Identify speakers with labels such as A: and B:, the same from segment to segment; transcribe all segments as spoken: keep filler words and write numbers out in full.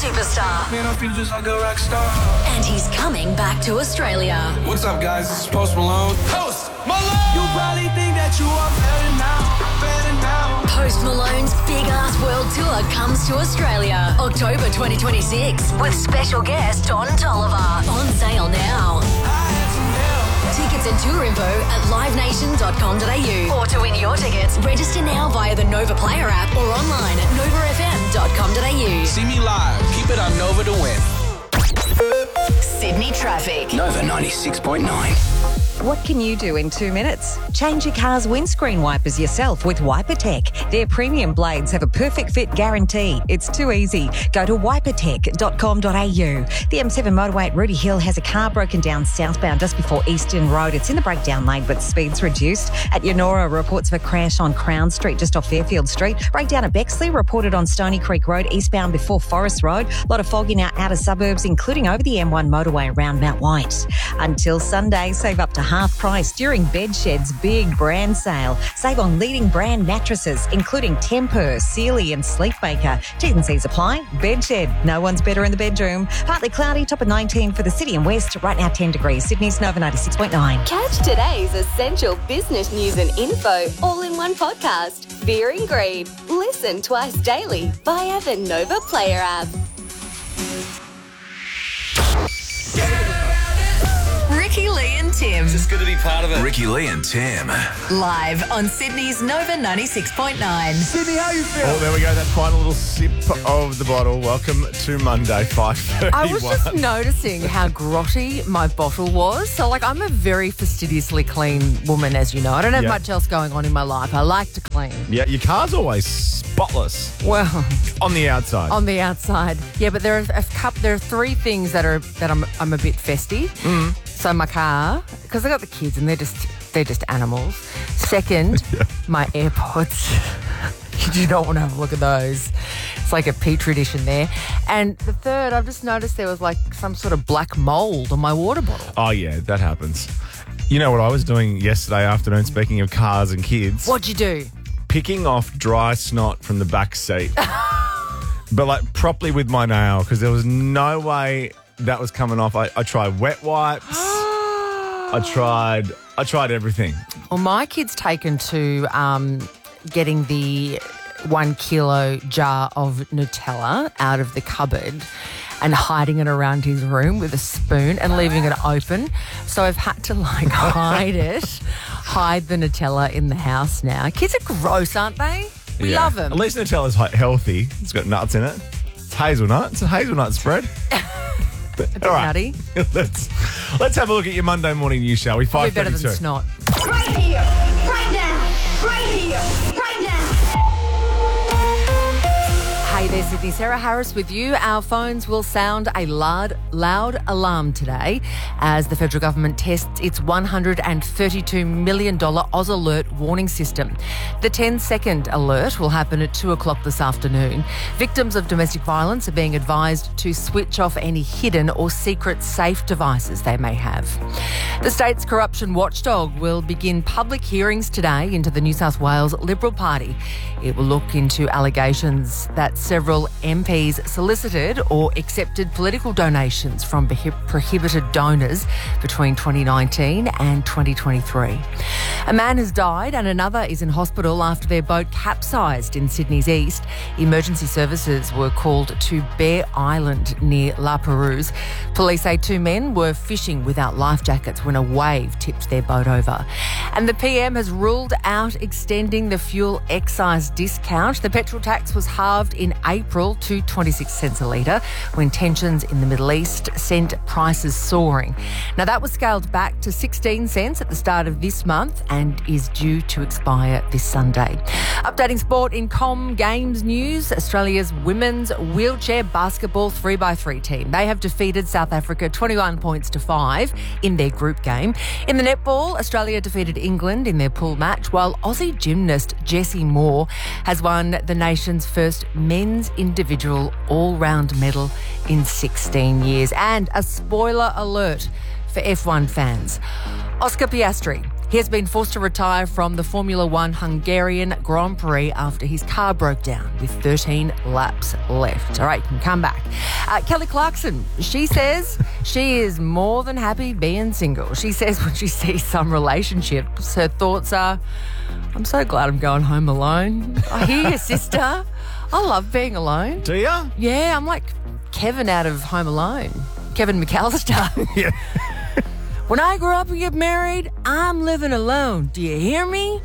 A: superstar.
B: Man, I feel just like a rock star.
A: And he's coming back to Australia.
B: What's up, guys? This is Post Malone. Post Malone! You probably think that you are better now, better now.
A: Post Malone's Big Ass World Tour comes to Australia October twenty twenty-six with special guest Don Tolliver. On sale now. Tickets and tour info at live nation dot com dot a u. Or to win your tickets, register now via the Nova Player app or online at nova f m dot com dot a u.
B: See me live. Keep it on Nova to win.
A: Sydney traffic.
C: Nova ninety-six point nine.
D: What can you do in two minutes? Change your car's windscreen wipers yourself with WiperTech. Their premium blades have a perfect fit guarantee. It's too easy. Go to wiper tech dot com dot a u. The M seven motorway at Rooty Hill has a car broken down southbound just before Eastern Road. It's in the breakdown lane, but speed's reduced. At Yennora, reports of a crash on Crown Street just off Fairfield Street. Breakdown at Bexley, reported on Stony Creek Road, eastbound before Forest Road. A lot of fog in our outer suburbs, including over the M one motorway around Mount White. Until Sunday, save up to half price during Bedshed's big brand sale. Save on leading brand mattresses, including Tempur, Sealy and Sleepmaker. T's and C's apply. Bedshed, no one's better in the bedroom. Partly cloudy, top of nineteen for the city and west. Right now ten degrees. Sydney's Nova ninety-six point nine.
E: Catch today's essential business news and info all in one podcast. Veer and Greed. Listen twice daily via the Nova Player app.
F: Ricky Lee and Tim.
C: It's just good to be part of it. Ricky Lee and Tim.
F: Live on Sydney's Nova ninety-six point nine.
G: Sydney, how you feel? Oh, there we go. That final little sip of the bottle. Welcome to Monday, five thirty-one.
H: I was just noticing how grotty my bottle was. So, like, I'm a very fastidiously clean woman, as you know. I don't have
G: Yeah.
H: much else going on in my life. I like to clean.
G: Yeah, your car's always spotless
H: Well,
G: on the outside.
H: on the outside. Yeah, but there are a couple, there are three things that are that I'm I'm a bit festy. Mm. So my car, because I got the kids and they're just they're just animals. Second,
G: Yeah.
H: my AirPods. You do not want to have a look at those. It's like a petri dish in there. And the third, I've just noticed there was like some sort of black mold on my water bottle.
G: Oh, yeah, that happens. You know what I was doing yesterday afternoon, speaking of cars and kids?
H: What'd you do?
G: Picking off dry snot from the back seat. But, like, properly with my nail, because there was no way that was coming off. I, I tried wet wipes. I tried I tried everything.
H: Well, my kid's taken to um, getting the one kilo jar of Nutella out of the cupboard and hiding it around his room with a spoon and leaving it open. So I've had to, like, hide it, hide the Nutella in the house now. Kids are gross, aren't they? We
G: Yeah.
H: love them.
G: At least Nutella's he- healthy. It's got nuts in it. It's hazelnut. It's a hazelnut spread. But, all right,
H: nutty.
G: let's let's have a look at your Monday morning news, shall we?
H: Probably
G: Five
H: better than
G: thirty-two.
H: snot.
I: Right here, right now, right here, right now.
H: Hey there, Sydney. Sarah Harris with you. Our phones will sound a loud, loud alarm today as the federal government tests its one hundred thirty-two million dollars Oz Alert warning system. The ten-second alert will happen at two o'clock this afternoon. Victims of domestic violence are being advised to switch off any hidden or secret safe devices they may have. The state's corruption watchdog will begin public hearings today into the New South Wales Liberal Party. It will look into allegations that several M Ps solicited or accepted political donations from prohi- prohibited donors between twenty nineteen and twenty twenty-three. A man has died and another is in hospital after their boat capsized in Sydney's east. Emergency services were called to Bear Island near La Perouse. Police say two men were fishing without life jackets when a wave tipped their boat over. And the P M has ruled out extending the fuel excise discount. The petrol tax was halved in April to twenty-six cents a litre when tensions in the Middle East sent prices soaring. Now, that was scaled back to sixteen cents at the start of this month and is due to expire this Sunday. Updating sport in Com Games news, Australia's women's wheelchair basketball three by three team. They have defeated South Africa twenty-one points to five in their group game. In the netball, Australia defeated England in their pool match, while Aussie gymnast Jessie Moore has won the nation's first men's individual all-round medal in sixteen years. And a spoiler alert for F one fans. Oscar Piastri He has been forced to retire from the Formula One Hungarian Grand Prix after his car broke down with thirteen laps left. All right, you can come back. Uh, Kelly Clarkson, she says she is more than happy being single. She says when she sees some relationships, her thoughts are, I'm so glad I'm going home alone. I hear you, sister. I love being alone.
G: Do ya?
H: Yeah, I'm like Kevin out of Home Alone. Kevin McAllister.
G: Yeah.
H: When I grow up and get married, I'm living alone. Do you hear me?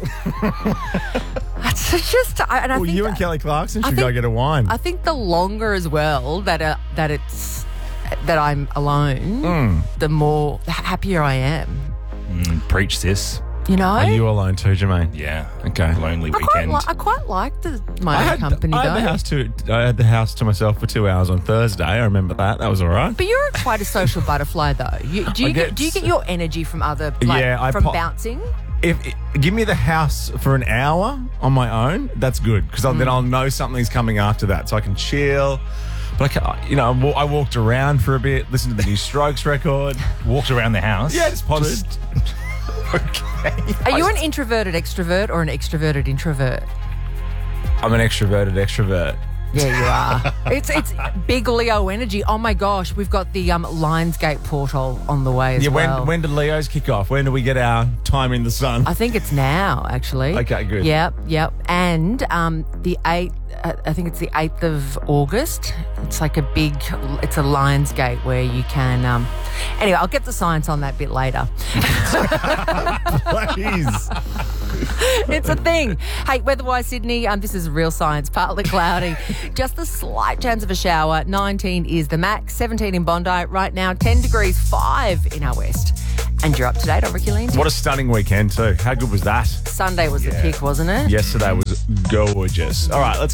H: It's just, I- and I
G: Well,
H: think
G: you and Kelly Clarkson
H: I
G: should
H: think-
G: go get a wine.
H: I think the longer as well that uh, that it's that I'm alone,
G: Mm.
H: the more the happier I am.
J: Mm, preach, sis.
H: You know,
G: Are you alone too, Jermaine?
J: Yeah.
G: Okay.
J: Lonely
H: I quite,
J: weekend.
H: li- I quite like the, my
G: I
H: own
G: had,
H: company
G: I had
H: though.
G: the house to I had the house to myself for two hours on Thursday. I remember that. That was all right.
H: But you're quite a social butterfly, though. You, do you
G: I
H: get,
G: get-
H: do you get your energy from other, like,
G: Yeah, I
H: from
G: pop-
H: bouncing?
G: If give me the house for an hour on my own, that's good because
H: Mm.
G: then I'll know something's coming after that, so I can chill. But I, can, you know, I wa- I walked around for a bit, listened to the new Strokes record.
J: Walked around the house.
G: Yeah, just potted.
J: Just-
G: Okay.
H: Are you
G: I-
H: an introverted extrovert or an extroverted introvert?
G: I'm an extroverted extrovert.
H: Yeah, you are. it's it's big Leo energy. Oh my gosh, we've got the um, Lionsgate portal on the way as
G: Yeah, when
H: well.
G: when did Leo's kick off? When do we get our time in the sun?
H: I think it's now, actually.
G: Okay, good.
H: Yep, yep. And um, the eighth, uh, I think it's the eighth of August. It's like a big, it's a Lionsgate where you can. Um, anyway, I'll get the science on that bit later.
G: Please.
H: It's a thing. Hey, weather-wise, Sydney, um, this is real science, partly cloudy. Just a slight chance of a shower. nineteen is the max, seventeen in Bondi. Right now, ten degrees, five in our west. And you're up to date on Ricky Lean.
G: What a stunning weekend too. How good was that?
H: Sunday was the pick, wasn't it?
G: Yesterday was gorgeous. All right, let's